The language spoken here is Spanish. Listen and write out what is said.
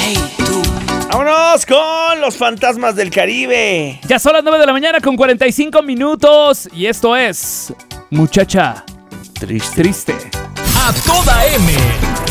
Hey, tú. ¡Vámonos con los fantasmas del Caribe! Ya son las 9 de la mañana con 45 minutos. Y esto es Muchacha Triste. Triste. A toda M.